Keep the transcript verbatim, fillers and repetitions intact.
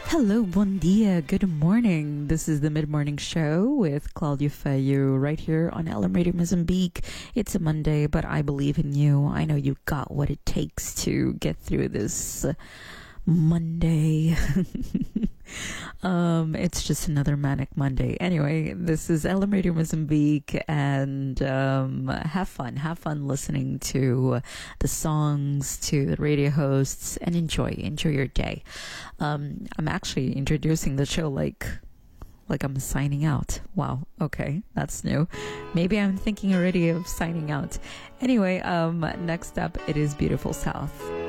Hello, bon dia, good morning. This is the Mid-Morning Show with Claudia Feyu right here on L M Radio Mozambique. It's a Monday, but I believe in you. I know you got what it takes to get through this uh, Monday. um, it's just another manic Monday. Anyway, this is L M Radio Mozambique, and um, have fun. Have fun listening to the songs, to the radio hosts, and enjoy. Enjoy your day. Um, I'm actually introducing the show like like I'm signing out. Wow. Okay, that's new. Maybe I'm thinking already of signing out. Anyway, um, next up, it is Beautiful South.